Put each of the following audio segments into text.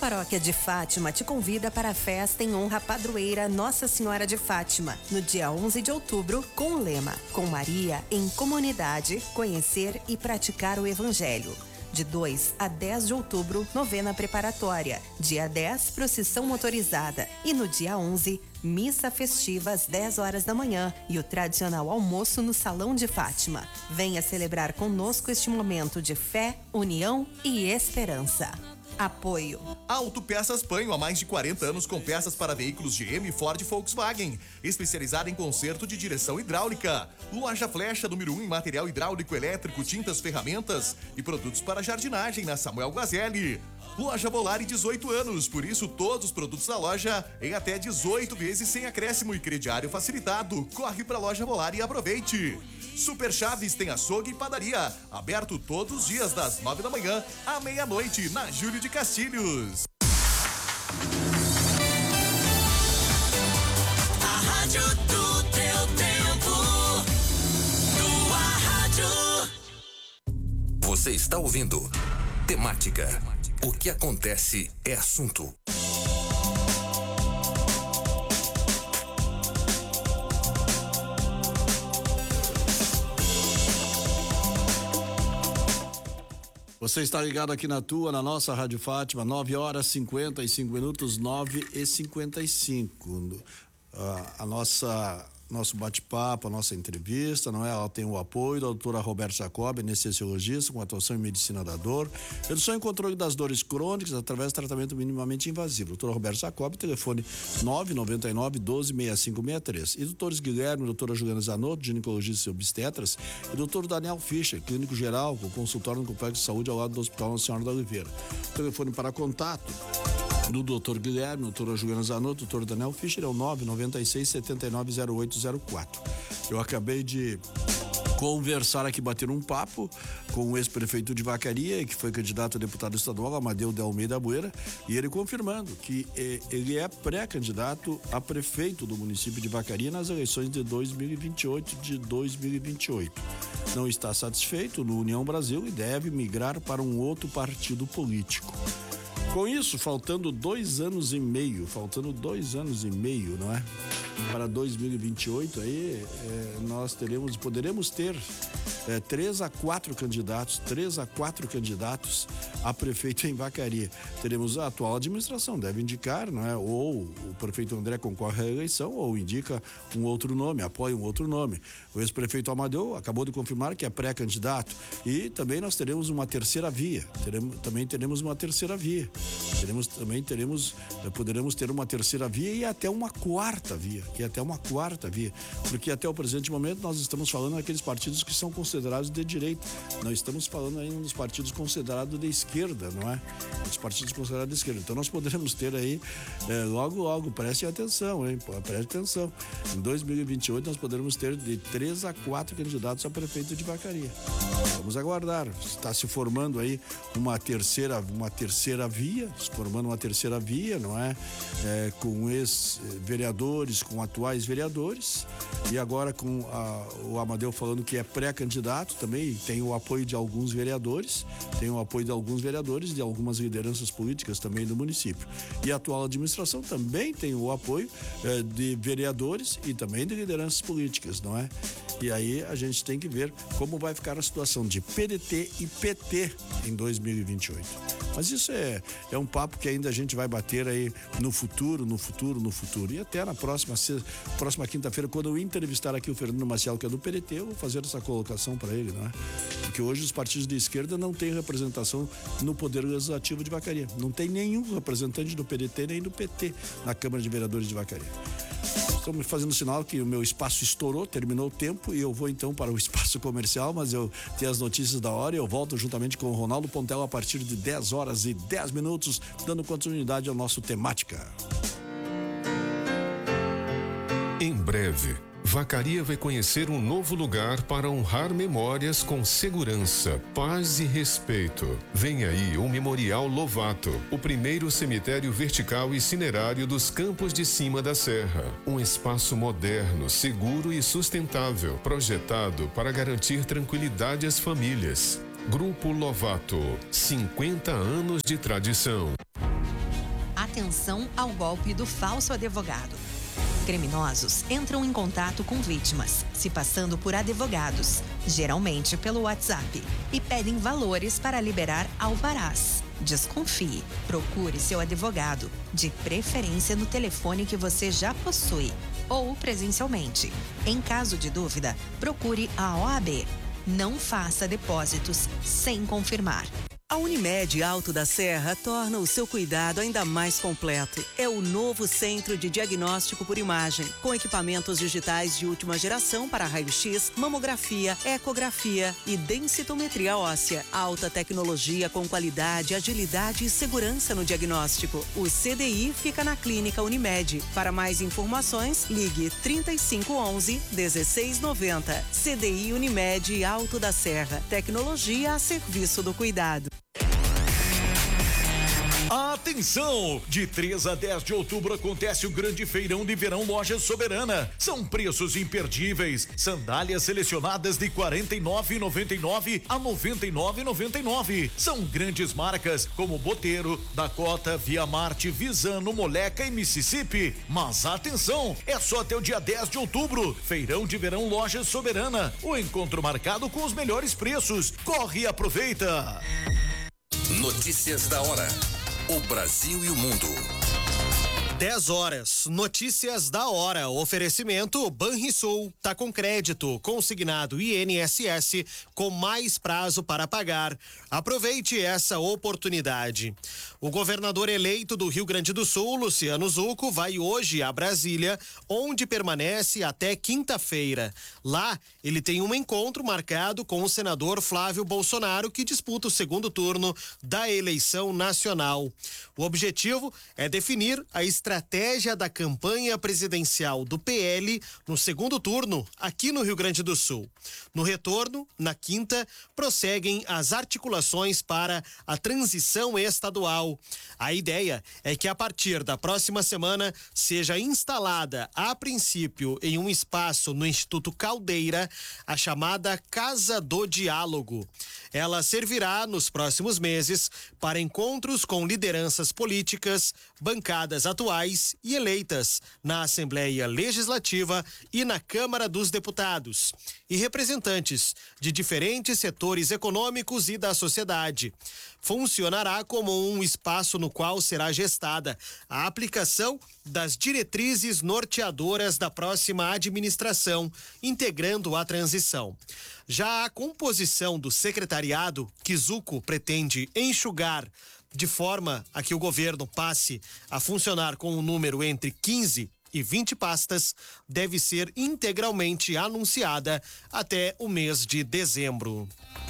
Paróquia de Fátima te convida para a festa em honra à padroeira Nossa Senhora de Fátima, no dia 11 de outubro, com o lema Com Maria em Comunidade, Conhecer e Praticar o Evangelho. De 2 a 10 de outubro, novena preparatória. Dia 10, procissão motorizada. E no dia 11, missa festiva às 10 horas da manhã e o tradicional almoço no Salão de Fátima. Venha celebrar conosco este momento de fé, união e esperança. Apoio Autopeças Panho, há mais de 40 anos com peças para veículos GM, Ford e Volkswagen, especializada em conserto de direção hidráulica. Loja Flecha, número 1 em material hidráulico, elétrico, tintas, ferramentas e produtos para jardinagem, na Samuel Gazelli. Loja Volare, 18 anos, por isso todos os produtos da loja em até 18 vezes sem acréscimo e crediário facilitado. Corre para a Loja Volare e aproveite. Super Chaves tem açougue e padaria, aberto todos os dias das 9 da manhã à meia-noite, na Júlio de Castilhos. A rádio do teu tempo, tua rádio. Você está ouvindo Temática. O que acontece é assunto. Você está ligado aqui na nossa Rádio Fátima, 9h55, 9h55. Nosso bate-papo, a nossa entrevista, não é? Ela tem o apoio da doutora Roberta Jacob, anestesiologista com atuação em medicina da dor, redução e controle das dores crônicas através de tratamento minimamente invasivo. Doutora Roberta Jacob, telefone 999-12-6563. E doutores Guilherme e doutora Juliana Zanotto, ginecologistas e obstetras, e doutor Daniel Fischer, clínico geral, com consultório no Complexo de Saúde ao lado do Hospital Nossa Senhora da Oliveira. Telefone para contato do doutor Guilherme, doutora Juliana Zanotto, doutor Daniel Fischer é o 996-790804. Eu acabei de conversar aqui, bater um papo com o ex-prefeito de Vacaria, que foi candidato a deputado estadual, Amadeu de Almeida Bueira, e ele confirmando que ele é pré-candidato a prefeito do município de Vacaria nas eleições de 2028. Não está satisfeito no União Brasil e deve migrar para um outro partido político. Com isso, faltando 2 anos e meio, não é? Para 2028, aí nós poderemos ter 3 a 4 candidatos a prefeito em Vacaria. Teremos a atual administração, deve indicar, não é? Ou o prefeito André concorre à eleição, ou indica um outro nome, apoia um outro nome. O ex-prefeito Amadeu acabou de confirmar que é pré-candidato. E também nós teremos uma terceira via. Poderemos ter uma terceira via e até uma quarta via. Porque até o presente momento nós estamos falando daqueles partidos que são considerados de direita. Nós estamos falando ainda dos partidos considerados de esquerda, não é? Os partidos considerados de esquerda. Então nós poderemos ter aí, logo, preste atenção, hein? Preste atenção. Em 2028 nós poderemos ter de 3 a 4 candidatos a prefeito de Vacaria. Vamos aguardar. Está se formando aí uma terceira via, não é? Com ex-vereadores, com atuais vereadores, e agora com o Amadeu falando que é pré-candidato também, tem o apoio de alguns vereadores, de algumas lideranças políticas também do município. E a atual administração também tem o apoio de vereadores e também de lideranças políticas, não é? E aí a gente tem que ver como vai ficar a situação de PDT e PT em 2028. Mas isso é um papo que ainda a gente vai bater aí no futuro. E até na próxima quinta-feira, quando eu entrevistar aqui o Fernando Maciel, que é do PDT, eu vou fazer essa colocação para ele, não é? Porque hoje os partidos de esquerda não têm representação no Poder Legislativo de Vacaria. Não tem nenhum representante do PDT nem do PT na Câmara de Vereadores de Vacaria. Estão me fazendo sinal que o meu espaço estourou, terminou o tempo, e eu vou então para o espaço comercial, mas eu tenho as notícias da hora e eu volto juntamente com o Ronaldo Pontel a partir de 10h10, dando continuidade ao nosso Temática. Em breve, Vacaria vai conhecer um novo lugar para honrar memórias com segurança, paz e respeito. Vem aí o Memorial Lovato, o primeiro cemitério vertical e cinerário dos Campos de Cima da Serra. Um espaço moderno, seguro e sustentável, projetado para garantir tranquilidade às famílias. Grupo Lovato, 50 anos de tradição. Atenção ao golpe do falso advogado. Criminosos entram em contato com vítimas, se passando por advogados, geralmente pelo WhatsApp, e pedem valores para liberar alvarás. Desconfie. Procure seu advogado, de preferência no telefone que você já possui, ou presencialmente. Em caso de dúvida, procure a OAB. Não faça depósitos sem confirmar. A Unimed Alto da Serra torna o seu cuidado ainda mais completo. É o novo centro de diagnóstico por imagem, com equipamentos digitais de última geração para raio-x, mamografia, ecografia e densitometria óssea. Alta tecnologia com qualidade, agilidade e segurança no diagnóstico. O CDI fica na Clínica Unimed. Para mais informações, ligue 3511-1690. CDI Unimed Alto da Serra. Tecnologia a serviço do cuidado. Atenção! De 3 a 10 de outubro acontece o grande feirão de verão Loja Soberana. São preços imperdíveis. Sandálias selecionadas de R$ 49,99 a R$ 99,99. São grandes marcas como Boteiro, Dakota, Via Marte, Visano, Moleca e Mississippi. Mas atenção! É só até o dia 10 de outubro. Feirão de verão Loja Soberana. O encontro marcado com os melhores preços. Corre e aproveita! Notícias da hora. O Brasil e o mundo. 10 horas, notícias da hora, oferecimento Banrisul, tá com crédito, consignado INSS, com mais prazo para pagar. Aproveite essa oportunidade. O governador eleito do Rio Grande do Sul, Luciano Zucco, vai hoje a Brasília, onde permanece até quinta-feira. Lá, ele tem um encontro marcado com o senador Flávio Bolsonaro, que disputa o segundo turno da eleição nacional. O objetivo é definir a estratégia da campanha presidencial do PL no segundo turno aqui no Rio Grande do Sul. No retorno, na quinta, prosseguem as articulações para a transição estadual. A ideia é que a partir da próxima semana seja instalada, a princípio, em um espaço no Instituto Caldeira, a chamada Casa do Diálogo. Ela servirá nos próximos meses para encontros com lideranças políticas, bancadas atuais e eleitas na Assembleia Legislativa e na Câmara dos Deputados, e representantes de diferentes setores econômicos e da sociedade. Funcionará como um espaço no qual será gestada a aplicação das diretrizes norteadoras da próxima administração, integrando a transição. Já a composição do secretariado, que Zucco pretende enxugar de forma a que o governo passe a funcionar com um número entre 15 e 20 pastas, deve ser integralmente anunciada até o mês de dezembro.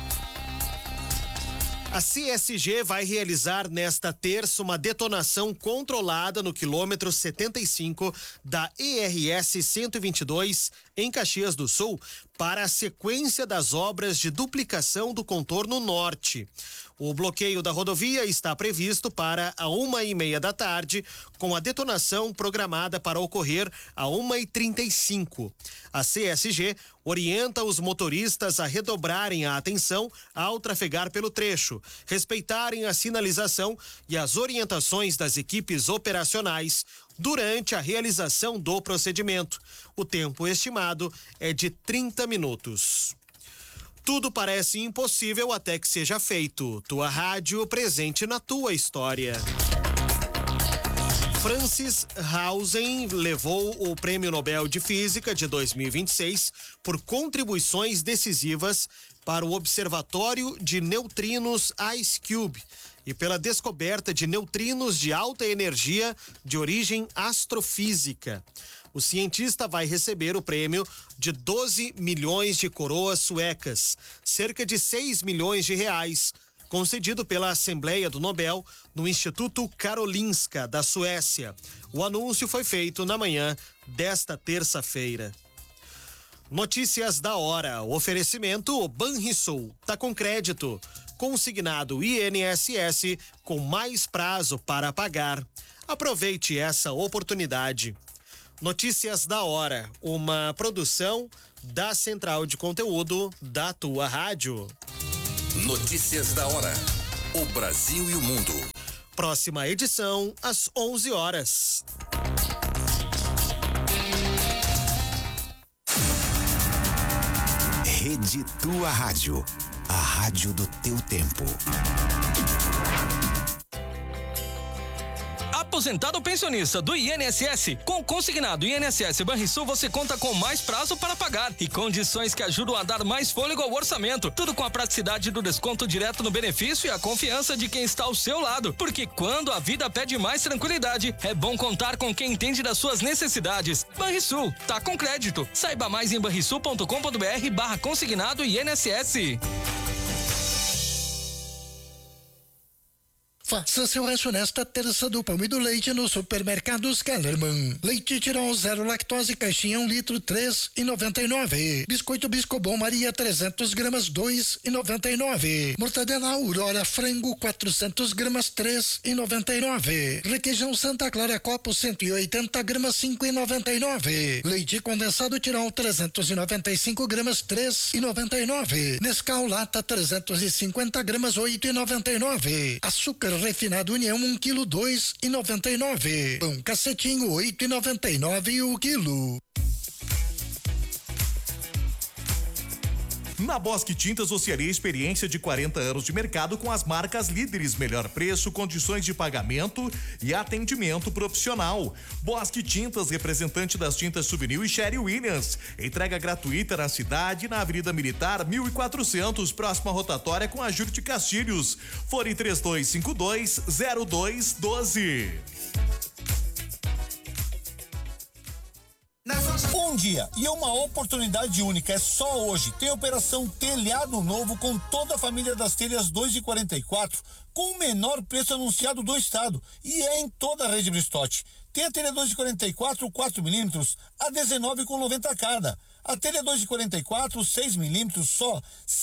A CSG vai realizar nesta terça uma detonação controlada no quilômetro 75 da ERS 122 em Caxias do Sul para a sequência das obras de duplicação do contorno norte. O bloqueio da rodovia está previsto para a 1h30 da tarde, com a detonação programada para ocorrer a 1h35. A CSG orienta os motoristas a redobrarem a atenção ao trafegar pelo trecho, respeitarem a sinalização e as orientações das equipes operacionais durante a realização do procedimento. O tempo estimado é de 30 minutos. Tudo parece impossível até que seja feito. Tua rádio presente na tua história. Francis Hausen levou o Prêmio Nobel de Física de 2026 por contribuições decisivas para o Observatório de Neutrinos IceCube e pela descoberta de neutrinos de alta energia de origem astrofísica. O cientista vai receber o prêmio de 12 milhões de coroas suecas, cerca de 6 milhões de reais, concedido pela Assembleia do Nobel no Instituto Karolinska, da Suécia. O anúncio foi feito na manhã desta terça-feira. Notícias da hora. Oferecimento Banrisul. Tá com crédito. Consignado INSS com mais prazo para pagar. Aproveite essa oportunidade. Notícias da hora. Uma produção da Central de Conteúdo da tua rádio. Notícias da hora. O Brasil e o mundo. Próxima edição, às 11 horas. Rede Tua Rádio, a rádio do teu tempo. Aposentado ou pensionista do INSS, com o consignado INSS Banrisul você conta com mais prazo para pagar e condições que ajudam a dar mais fôlego ao orçamento. Tudo com a praticidade do desconto direto no benefício e a confiança de quem está ao seu lado. Porque quando a vida pede mais tranquilidade, é bom contar com quem entende das suas necessidades. Banrisul, tá com crédito. Saiba mais em banrisul.com.br/consignado INSS. Faça seu rancho nesta terça do pão e do leite no Supermercados Kellerman. Leite Tirol 0 lactose caixinha 1 litro 3,99. Biscoito Biscobon Maria 300 gramas 2,99. Mortadela Aurora frango 400 gramas 3,99. Requeijão Santa Clara copo 180 gramas 5,99. Leite condensado Tirol 395 gramas 3,99. Nescau lata 350 gramas 8,99. Açúcar refinado União 1 quilo 2,99. Pão cacetinho 8,99 o quilo. Na Bosque Tintas você alia experiência de 40 anos de mercado com as marcas líderes, melhor preço, condições de pagamento e atendimento profissional. Bosque Tintas, representante das tintas Souvenir e Sherry Williams. Entrega gratuita na cidade, na Avenida Militar 1400, próxima rotatória com a Júlio de Castilhos. Fone 3252-0212. Um dia e uma oportunidade única, é só hoje. Tem operação Telhado Novo com toda a família das telhas 2,44 com o menor preço anunciado do estado e é em toda a rede Bristotti. Tem a telha 2,44 4 milímetros a 19,90 cada. A telha 2,44 6 milímetros só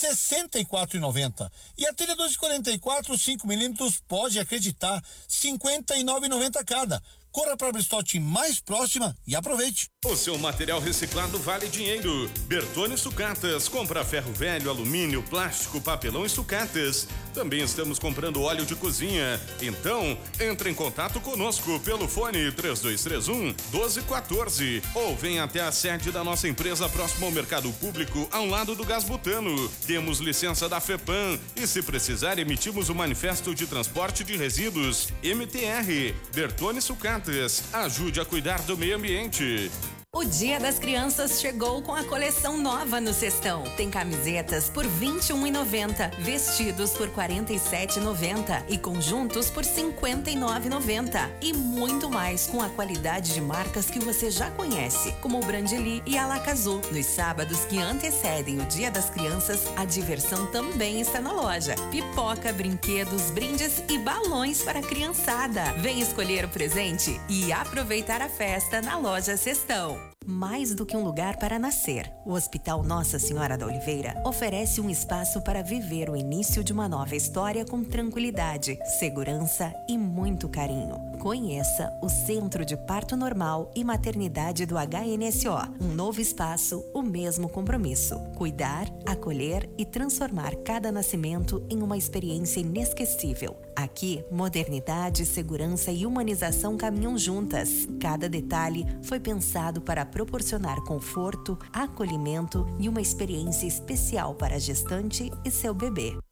64,90. E a telha 2,44 5 milímetros pode acreditar 59,90 cada. Corra para a Bristotti mais próxima e aproveite. O seu material reciclado vale dinheiro. Bertone Sucatas, compra ferro velho, alumínio, plástico, papelão e sucatas. Também estamos comprando óleo de cozinha. Então, entre em contato conosco pelo fone 3231-1214 ou venha até a sede da nossa empresa próximo ao mercado público, ao lado do Gás Butano. Temos licença da FEPAM e, se precisar, emitimos o manifesto de transporte de resíduos MTR. Bertone Sucatas, ajude a cuidar do meio ambiente. O Dia das Crianças chegou com a coleção nova no Cestão. Tem camisetas por R$ 21,90, vestidos por R$ 47,90 e conjuntos por R$ 59,90. E muito mais com a qualidade de marcas que você já conhece, como o Brandili e a Lacazul. Nos sábados que antecedem o Dia das Crianças, a diversão também está na loja. Pipoca, brinquedos, brindes e balões para a criançada. Vem escolher o presente e aproveitar a festa na loja Cestão. Mais do que um lugar para nascer, o Hospital Nossa Senhora da Oliveira oferece um espaço para viver o início de uma nova história com tranquilidade, segurança e muito carinho. Conheça o Centro de Parto Normal e Maternidade do HNSO. Um novo espaço, o mesmo compromisso. Cuidar, acolher e transformar cada nascimento em uma experiência inesquecível. Aqui, modernidade, segurança e humanização caminham juntas. Cada detalhe foi pensado para proporcionar conforto, acolhimento e uma experiência especial para a gestante e seu bebê.